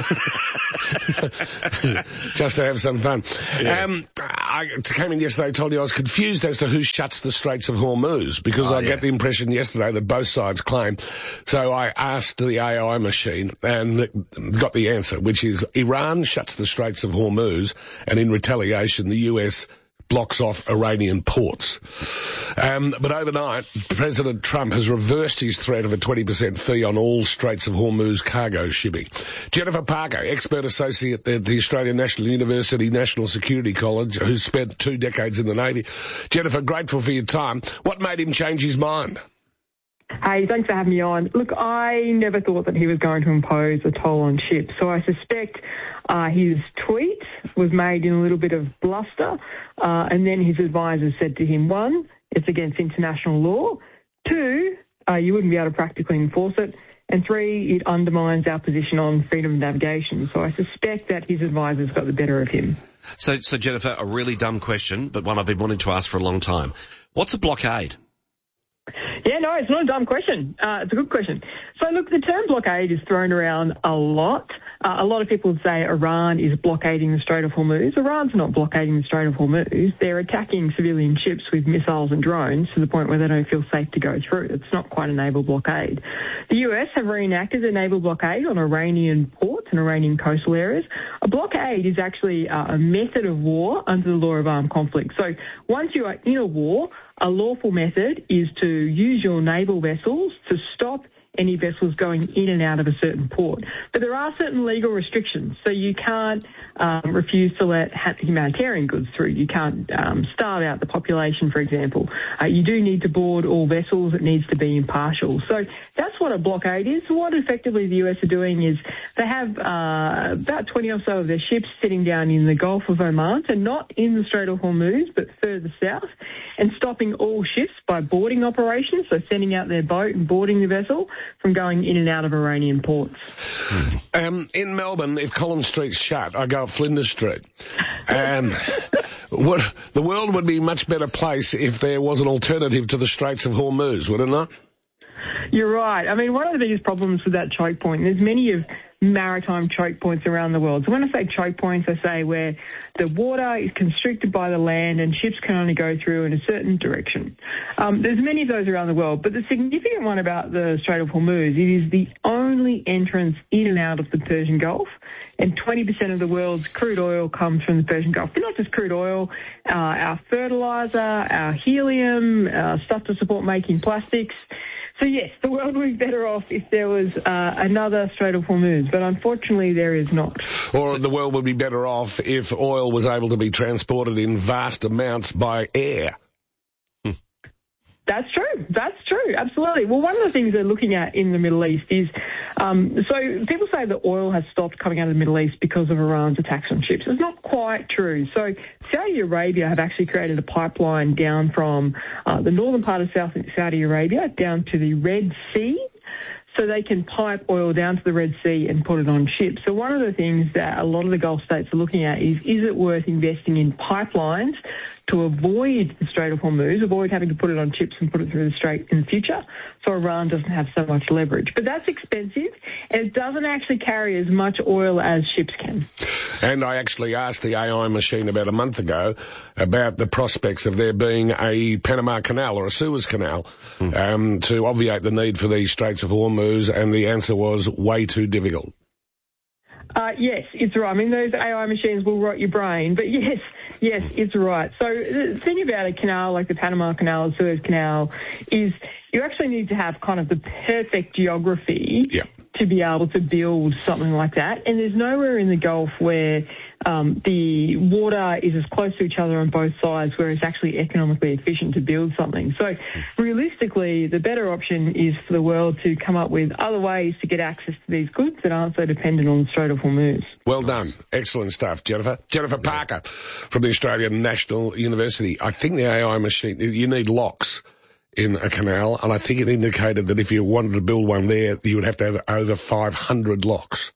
Just to have some fun. Yes. Um, I came in yesterday, told you I was confused as to who shuts the Straits of Hormuz, because oh, I yeah. get the impression yesterday that both sides claim. So I asked the A I machine and got the answer, which is Iran shuts the Straits of Hormuz, and in retaliation the U S blocks off Iranian ports. Um, but overnight, President Trump has reversed his threat of a twenty percent fee on all Straits of Hormuz cargo shipping. Jennifer Parker, expert associate at the Australian National University National Security College, who spent two decades in the Navy. Jennifer, grateful for your time. What made him change his mind? Hey, thanks for having me on. Look, I never thought that he was going to impose a toll on ships, so I suspect uh, his tweet was made in a little bit of bluster, uh, and then his advisors said to him, one, it's against international law, two, uh, you wouldn't be able to practically enforce it, and three, it undermines our position on freedom of navigation. So I suspect that his advisors got the better of him. So, so Jennifer, a really dumb question, but one I've been wanting to ask for a long time. What's a blockade? Yeah, no, it's not a dumb question. Uh, it's a good question. So, look, the term blockade is thrown around a lot. Uh, a lot of people would say Iran is blockading the Strait of Hormuz. Iran's not blockading the Strait of Hormuz. They're attacking civilian ships with missiles and drones to the point where they don't feel safe to go through. It's not quite a naval blockade. The U S have reenacted a naval blockade on Iranian ports and Iranian coastal areas. A blockade is actually uh, a method of war under the law of armed conflict. So once you are in a war, a lawful method is to use your naval vessels to stop any vessels going in and out of a certain port. But there are certain legal restrictions. So you can't um, refuse to let humanitarian goods through. You can't um, starve out the population, for example. Uh, you do need to board all vessels. It needs to be impartial. So that's what a blockade is. What effectively the U S are doing is they have uh, about twenty or so of their ships sitting down in the Gulf of Oman, so not in the Strait of Hormuz, but further south, and stopping all ships by boarding operations, so sending out their boat and boarding the vessel from going in and out of Iranian ports. Um, in Melbourne, if Collins Street's shut, I go up Flinders Street. And what, the world would be a much better place if there was an alternative to the Straits of Hormuz, would it not? You're right. I mean, one of the biggest problems with that choke point, there's many of maritime choke points around the world. So when I say choke points, I say where the water is constricted by the land and ships can only go through in a certain direction. Um, there's many of those around the world, but the significant one about the Strait of Hormuz, it is the only entrance in and out of the Persian Gulf, and twenty percent of the world's crude oil comes from the Persian Gulf. But not just crude oil, uh, our fertilizer, our helium, uh, stuff to support making plastics. So, yes, the world would be better off if there was uh, another Strait of Hormuz, but unfortunately there is not. Or the world would be better off if oil was able to be transported in vast amounts by air. That's true. That's true. Absolutely. Well, one of the things they're looking at in the Middle East is, um, so people say that oil has stopped coming out of the Middle East because of Iran's attacks on ships. It's not quite true. So Saudi Arabia have actually created a pipeline down from uh, the northern part of South Saudi Arabia down to the Red Sea. so they can pipe oil down to the Red Sea and put it on ships. So one of the things that a lot of the Gulf states are looking at is, is it worth investing in pipelines to avoid the Strait of Hormuz, avoid having to put it on ships and put it through the Strait in the future, so Iran doesn't have so much leverage. But that's expensive, and it doesn't actually carry as much oil as ships can. And I actually asked the A I machine about a month ago about the prospects of there being a Panama Canal or a Suez Canal mm. um, to obviate the need for these Straits of Hormuz, and the answer was way too difficult. Uh, yes, it's right. I mean, those A I machines will rot your brain, but yes, yes, it's right. So the thing about a canal like the Panama Canal or Suez Canal is you actually need to have kind of the perfect geography yeah. to be able to build something like that. And there's nowhere in the Gulf where um, the water is as close to each other on both sides where it's actually economically efficient to build something. So realistically, the better option is for the world to come up with other ways to get access to these goods that aren't so dependent on the Strait of Hormuz. Well done. Excellent stuff, Jennifer. Jennifer Parker from the Australian National University. I think the A I machine, you need locks in a canal, and I think it indicated that if you wanted to build one there, you would have to have over five hundred locks.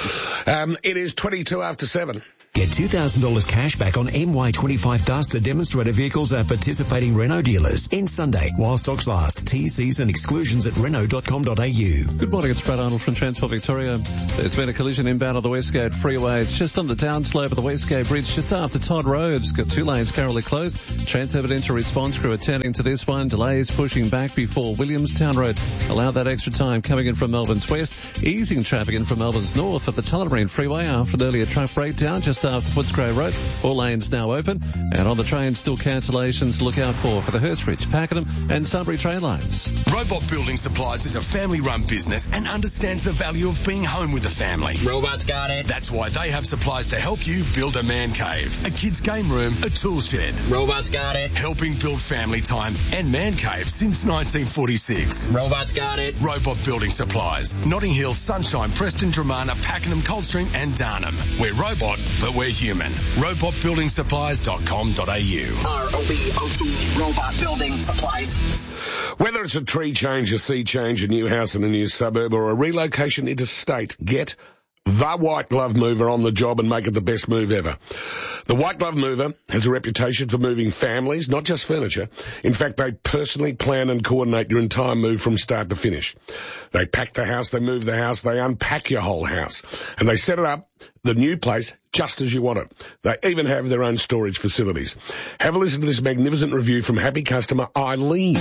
Um, it is twenty-two after seven. Get two thousand dollars cash back on M Y twenty-five Duster demonstrator vehicles at participating Renault dealers. End Sunday while stocks last. T Cs and exclusions at renault dot com dot a u. Good morning, it's Brad Arnold from Transport Victoria. There's been a collision inbound on the Westgate Freeway. It's just on the downslope of the Westgate Bridge, just after Todd Road. It's got two lanes currently closed. Transevidential response crew attending to this one. Delays pushing back before Williamstown Road. Allow that extra time coming in from Melbourne's west. Easing traffic in from Melbourne's north at the Tullamarine Freeway after an earlier truck breakdown just after Footscray Road. All lanes now open. And on the train, still cancellations to look out for for the Hurstbridge, Pakenham and Sunbury train lines. Robot Building Supplies is a family-run business and understands the value of being home with the family. Robots got it. That's why they have supplies to help you build a man cave, a kid's game room, a tool shed. Robots got it. Helping build family time and man cave since nineteen forty-six. Robots got it. Robot Building Supplies. Notting Hill, Sunshine, Preston, Dramana, Pakenham, Coldstream and Darnham. We're robot, but we're human. robot building supplies dot com dot a u. R O B O T, Robot Building Supplies. Whether it's a tree change, a sea change, a new house in a new suburb, or a relocation interstate, get the White Glove Mover on the job and make it the best move ever. The White Glove Mover has a reputation for moving families, not just furniture. In fact, they personally plan and coordinate your entire move from start to finish. They pack the house, they move the house, they unpack your whole house, and they set it up, the new place, just as you want it. They even have their own storage facilities. Have a listen to this magnificent review from happy customer Eileen.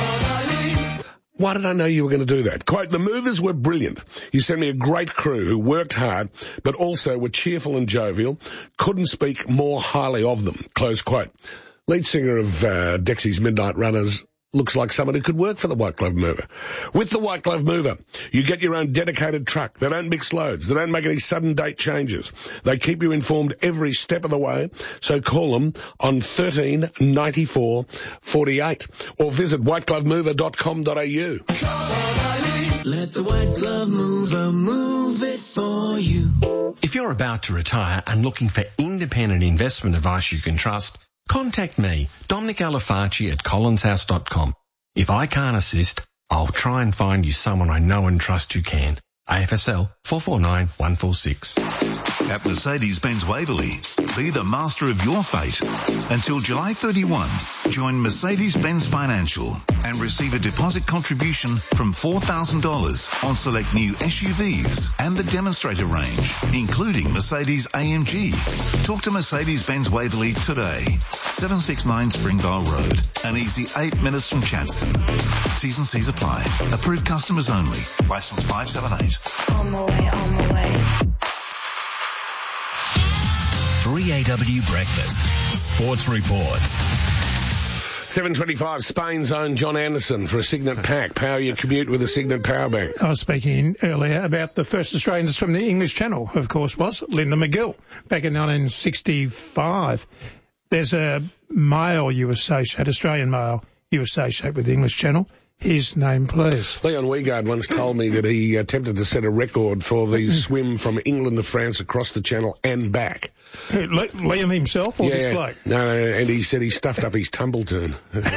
Why did I know you were going to do that? Quote, the movers were brilliant. You sent me a great crew who worked hard, but also were cheerful and jovial. Couldn't speak more highly of them. Close quote. Lead singer of uh, Dexy's Midnight Runners looks like someone who could work for the White Glove Mover. With the White Glove Mover, you get your own dedicated truck. They don't mix loads. They don't make any sudden date changes. They keep you informed every step of the way. So call them on thirteen ninety-four forty-eight or visit white glove mover dot com dot a u. Let the White Glove Mover move it for you. If you're about to retire and looking for independent investment advice you can trust, contact me, Dominic Alafaci at collins house dot com. If I can't assist, I'll try and find you someone I know and trust who can. A F S L four four nine one four six. At Mercedes-Benz Waverley, be the master of your fate. Until July thirty-first, join Mercedes-Benz Financial and receive a deposit contribution from four thousand dollars on select new S U Vs and the demonstrator range, including Mercedes A M G. Talk to Mercedes-Benz Waverley today. seven sixty-nine Springvale Road, an easy eight minutes from Chadston. T's and C's apply. Approved customers only. License five seven eight. On my way, on my way. three A W Breakfast. Sports Reports. seven twenty-five, Spain's own John Anderson for a Signet Pack. Power your commute with a Signet Power Bank. I was speaking earlier about the first Australians from the English Channel, of course, was Linda McGill, back in nineteen sixty-five. There's a male you associate, Australian male you associate with the English Channel. His name, please. Leon Wiegard once told me that he attempted to set a record for the swim from England to France across the Channel and back. Liam himself or yeah, this bloke? No, and he said he stuffed up his tumble turn.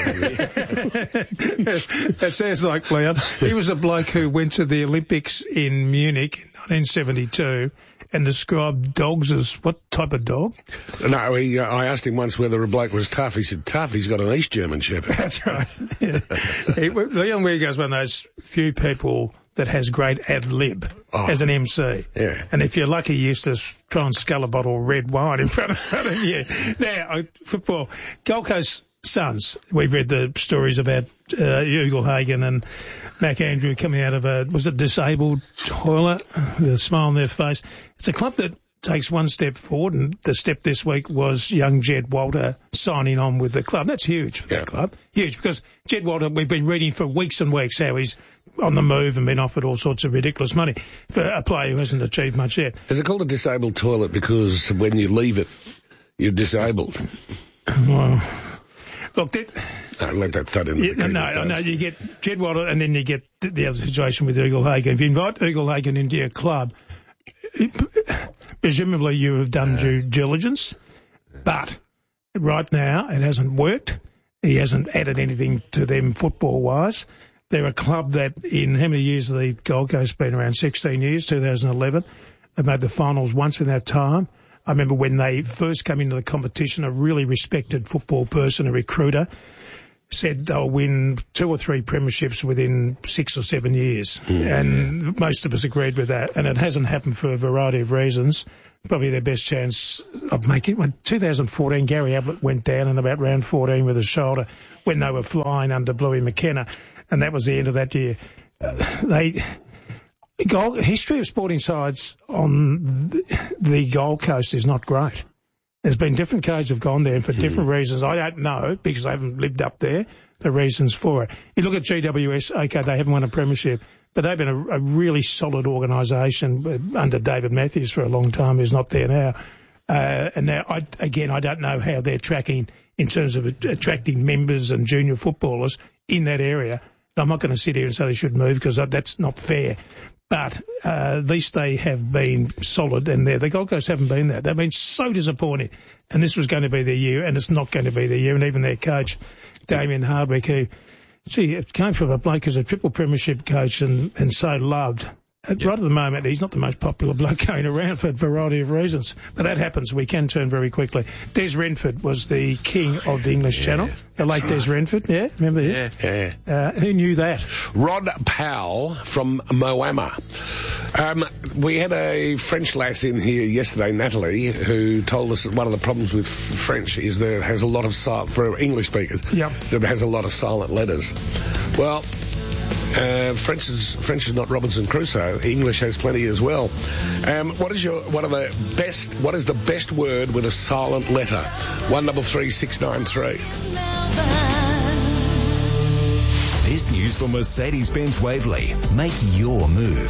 That sounds like Liam. He was a bloke who went to the Olympics in Munich in nineteen seventy-two and described dogs as what type of dog? No, he, uh, I asked him once whether a bloke was tough. He said, tough? He's got an East German Shepherd. That's right. Yeah. he, Leon Wigo's one of those few people that has great ad-lib oh. as an M C. Yeah. And if you're lucky, you used to try and scull a bottle of red wine in front of, front of you. Now, football. Gold Coast Suns, we've read the stories about uh, Ugle-Hagan and Mac Andrew coming out of a, was it disabled toilet, with a smile on their face. It's a club that takes one step forward, and the step this week was young Jed Walter signing on with the club. That's huge for yeah. the club. Huge, because Jed Walter, we've been reading for weeks and weeks how he's on the move and been offered all sorts of ridiculous money for a player who hasn't achieved much yet. Is it called a disabled toilet because when you leave it, you're disabled? Well, look, that... Don't let that thud in. Yeah, no, no, no, you get Jed Walter and then you get the, the other situation with Ugle-Hagan. If you invite Ugle-Hagan into your club, it, presumably you have done due diligence, but right now it hasn't worked. He hasn't added anything to them football-wise. They're a club that in how many years have the Gold Coast been around? sixteen years, two thousand eleven. They've made the finals once in that time. I remember when they first came into the competition, a really respected football person, a recruiter, said they'll win two or three premierships within six or seven years. Mm. And most of us agreed with that. And it hasn't happened for a variety of reasons. Probably their best chance of making it. When twenty fourteen, Gary Ablett went down in about round fourteen with his shoulder when they were flying under Bluey McKenna. And that was the end of that year. Uh, they... Gold, history of sporting sides on the, the Gold Coast is not great. There's been different codes have gone there and for mm. different reasons. I don't know because I haven't lived up there, the reasons for it. You look at G W S, okay, they haven't won a premiership, but they've been a, a really solid organisation under David Matthews for a long time, who's not there now. Uh, and now, I, again, I don't know how they're tracking in terms of attracting members and junior footballers in that area. I'm not going to sit here and say they should move because that's not fair. But uh, at least they have been solid, and the Gold Coast haven't been that. They've been so disappointing, and this was going to be their year, and it's not going to be their year. And even their coach, Damien Hardwick, who, gee, it came from a bloke who's a triple premiership coach and, and so loved. Yep. Right at the moment, he's not the most popular bloke going around for a variety of reasons. But that happens. We can turn very quickly. Des Renford was the king of the English yeah, Channel. The late right. Des Renford, yeah? Remember him? Yeah. yeah. Uh, who knew that? Rod Powell from Moama. Um, we had a French lass in here yesterday, Natalie, who told us that one of the problems with French is that it has a lot of silent, for English speakers, yep. so it has a lot of silent letters. Well... Uh, French is French is not Robinson Crusoe. English has plenty as well. Um, what is your what are the best? What is the best word with a silent letter? One double three six nine three. This news from Mercedes-Benz Waverley. Make your move.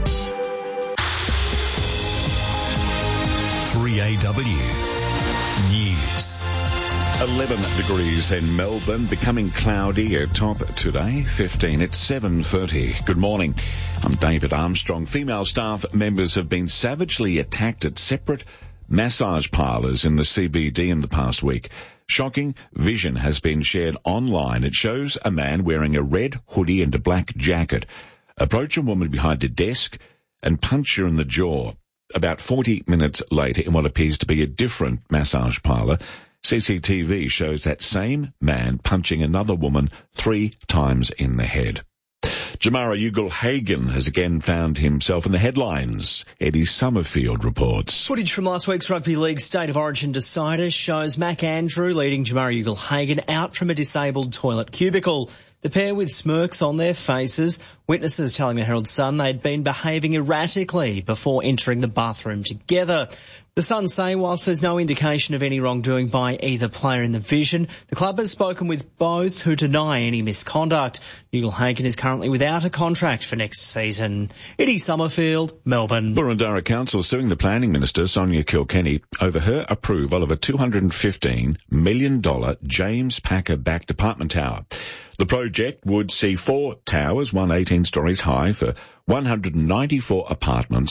three A W News. eleven degrees in Melbourne, becoming cloudy at top today, fifteen at seven thirty. Good morning. I'm David Armstrong. Female staff members have been savagely attacked at separate massage parlours in the C B D in the past week. Shocking vision has been shared online. It shows a man wearing a red hoodie and a black jacket approach a woman behind a desk and punch her in the jaw. About forty minutes later, in what appears to be a different massage parlour, C C T V shows that same man punching another woman three times in the head. Jamara Ugle-Hagan has again found himself in the headlines. Eddie Summerfield reports. Footage from last week's Rugby League State of Origin decider shows Mac Andrew leading Jamara Ugle-Hagan out from a disabled toilet cubicle. The pair with smirks on their faces, witnesses telling the Herald Sun they'd been behaving erratically before entering the bathroom together. The Sun say whilst there's no indication of any wrongdoing by either player in the vision, the club has spoken with both who deny any misconduct. Ugle-Hagan is currently without a contract for next season. Eddie Summerfield, Melbourne. Boroondara Council suing the Planning Minister, Sonia Kilkenny, over her approval of a two hundred fifteen million dollars James Packer-backed apartment tower. The project would see four towers, one eighteen storeys high, for one hundred ninety-four apartments,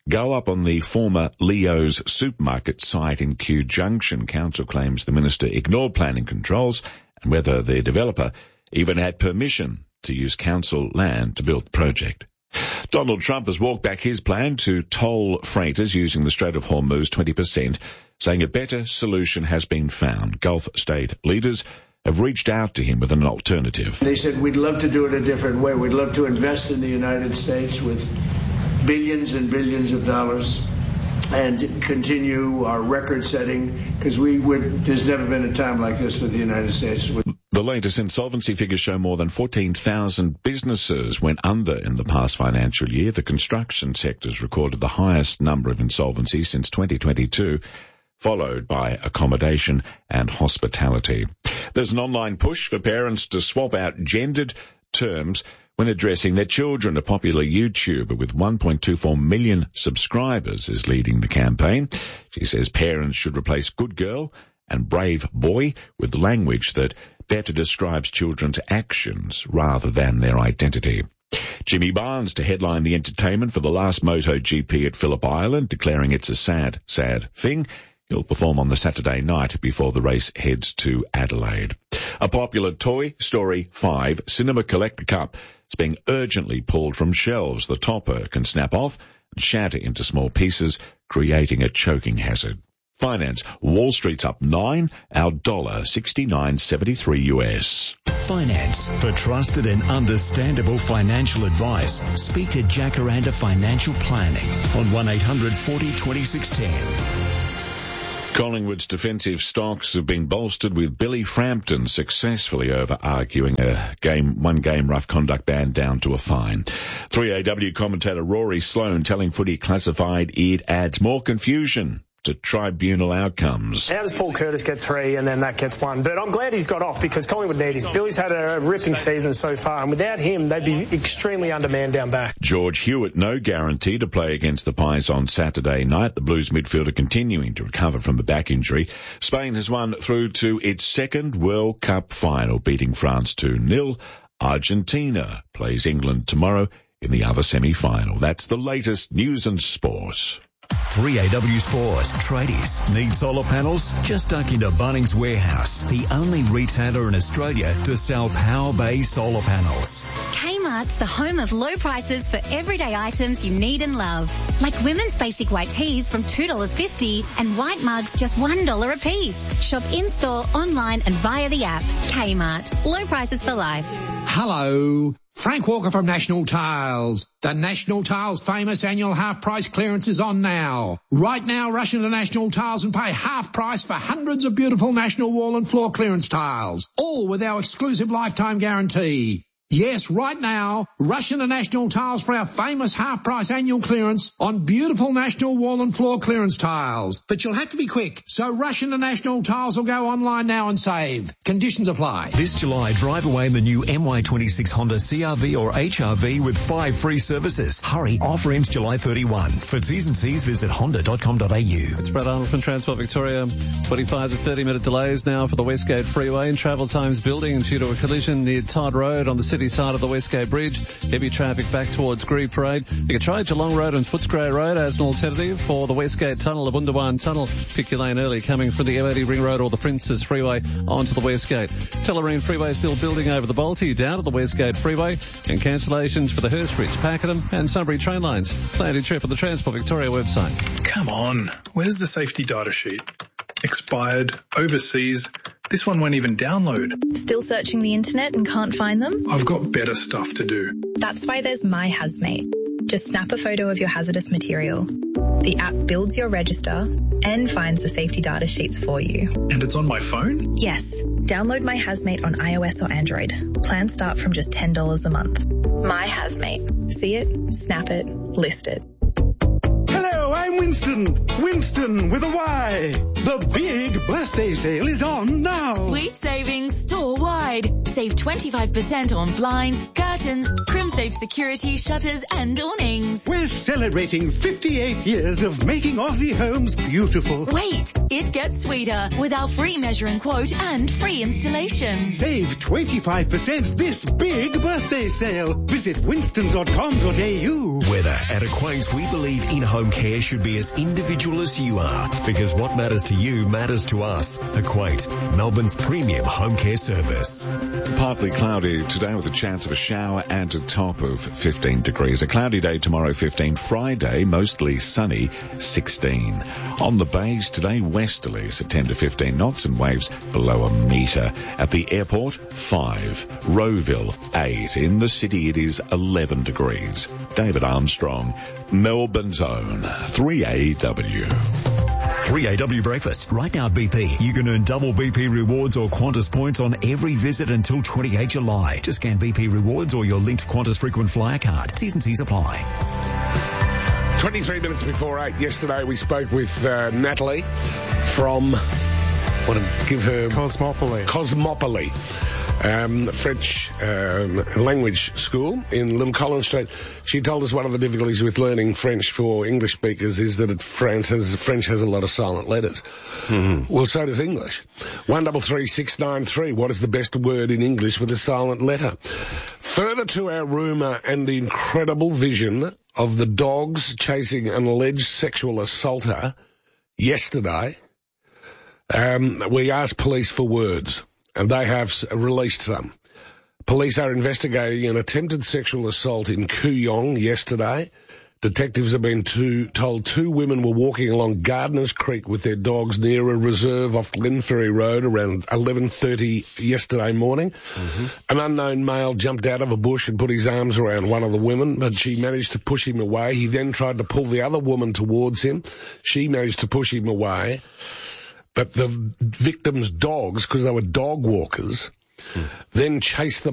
go up on the former Leo's supermarket site in Kew Junction. Council claims the minister ignored planning controls and whether the developer even had permission to use council land to build the project. Donald Trump has walked back his plan to toll freighters using the Strait of Hormuz twenty percent, saying a better solution has been found. Gulf state leaders have reached out to him with an alternative. They said, we'd love to do it a different way. We'd love to invest in the United States with billions and billions of dollars and continue our record setting, because we would, there's never been a time like this for the United States. The latest insolvency figures show more than fourteen thousand businesses went under in the past financial year. The construction sector's recorded the highest number of insolvencies since twenty twenty-two, followed by accommodation and hospitality. There's an online push for parents to swap out gendered terms when addressing their children. A popular YouTuber with one point two four million subscribers is leading the campaign. She says parents should replace good girl and brave boy with language that better describes children's actions rather than their identity. Jimmy Barnes to headline the entertainment for the last MotoGP at Phillip Island, declaring it's a sad, sad thing. He'll perform on the Saturday night before the race heads to Adelaide. A popular Toy Story five Cinema Collector Cup is being urgently pulled from shelves. The topper can snap off and shatter into small pieces, creating a choking hazard. Finance. Wall Street's up nine, our dollar sixty-nine seventy-three U S. Finance. For trusted and understandable financial advice, speak to Jacaranda Financial Planning on one eight hundred forty twenty-six ten. Collingwood's defensive stocks have been bolstered with Billy Frampton successfully over arguing a game, one game rough conduct ban down to a fine. three A W commentator Rory Sloane telling Footy Classified it adds more confusion to tribunal outcomes. How does Paul Curtis get three and then that gets one? But I'm glad he's got off because Collingwood need him. Billy's had a ripping season so far, and without him, they'd be extremely undermanned down back. George Hewitt, no guarantee to play against the Pies on Saturday night. The Blues midfielder continuing to recover from a back injury. Spain has won through to its second World Cup final, beating France two nil. Argentina plays England tomorrow in the other semi-final. That's the latest news and sport. three A W Sports. Tradies. Need solar panels? Just duck into Bunnings Warehouse, the only retailer in Australia to sell Power Bay solar panels. Kmart's the home of low prices for everyday items you need and love. Like women's basic white tees from two dollars fifty and white mugs just one dollar a piece. Shop in-store, online and via the app. Kmart. Low prices for life. Hello. Frank Walker from National Tiles. The National Tiles famous annual half price clearance is on now. Right now, rush into National Tiles and pay half price for hundreds of beautiful National wall and floor clearance tiles, all with our exclusive lifetime guarantee. Yes, right now, rush into National Tiles for our famous half-price annual clearance on beautiful National wall and floor clearance tiles. But you'll have to be quick, so rush into National Tiles or go online now and save. Conditions apply. This July, drive away in the new M Y twenty-six Honda C R V or H R V with five free services. Hurry, offer ends July thirty-first. For T's and C's, visit honda dot com dot a u. It's Brad Arnold from Transport Victoria. twenty-five to thirty minute delays now for the Westgate Freeway and travel times building due to a collision near Todd Road on the city side of the Westgate Bridge. Heavy traffic back towards Gree Parade. You can try Geelong Road and Footscray Road as an alternative for the Westgate Tunnel, the Bundawan Tunnel. Pick your lane early coming from the M eighty Ring Road or the Princes Freeway onto the Westgate. Tellerine Freeway still building over the Balti down to the Westgate Freeway, and cancellations for the Hurstbridge, Pakenham and Sunbury train lines. Plan your trip on the Transport Victoria website. Come on, where's the safety data sheet? Expired, overseas. This one won't even download. Still searching the internet and can't find them? I've got better stuff to do. That's why there's My Hazmate. Just snap a photo of your hazardous material. The app builds your register and finds the safety data sheets for you. And it's on my phone? Yes. Download My Hazmate on iOS or Android. Plans start from just ten dollars a month. My Hazmate. See it, snap it, list it. Hello, I'm Winston. Winston with a Y. The big birthday sale is on now. Sweet savings store-wide. Save twenty-five percent on blinds, curtains, curtains, Crimsafe security shutters and awnings. We're celebrating fifty-eight years of making Aussie homes beautiful. Wait, it gets sweeter with our free measuring quote and free installation. Save twenty-five percent this big birthday sale. Visit winston dot com dot a u. Weather. At Acquaint, we believe in-home care should be as individual as you are, because what matters to you matters to us. Acquaint, Melbourne's premium home care service. Partly cloudy today with a chance of a shower and a top of fifteen degrees. A cloudy day tomorrow, fifteen. Friday, mostly sunny, sixteen. On the bays today, westerlies at ten to fifteen knots and waves below a metre. At the airport, five. Rowville, eight. In the city, it is eleven degrees. David Armstrong, Melbourne's own three A W. three A W breakfast. Right now at B P, you can earn double B P rewards or Qantas points on every visit until twenty-eighth July. Just scan B P rewards or your linked Qantas frequent flyer card. T's and C's apply. twenty-three minutes before eight yesterday, we spoke with uh, Natalie from, what to give her? Cosmopoly. Cosmopoly. Um, French um, language school in Little Collins Street. She told us one of the difficulties with learning French for English speakers is that it, France has French has a lot of silent letters. Mm-hmm. Well, so does English. One double three six nine three. What is the best word in English with a silent letter? Further to our rumour and the incredible vision of the dogs chasing an alleged sexual assaulter yesterday, um, we asked police for words. And they have released some. Police are investigating an attempted sexual assault in Kooyong yesterday. Detectives have been two, told two women were walking along Gardeners Creek with their dogs near a reserve off Glenferrie Road around eleven thirty yesterday morning. Mm-hmm. An unknown male jumped out of a bush and put his arms around one of the women, but she managed to push him away. He then tried to pull the other woman towards him. She managed to push him away. But the victim's dogs, because they were dog walkers, hmm. then chased them